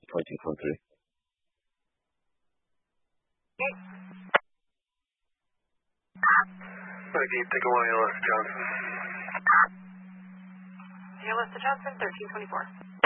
2023. Deep, take away LS Johnson. LS Johnson, 1324.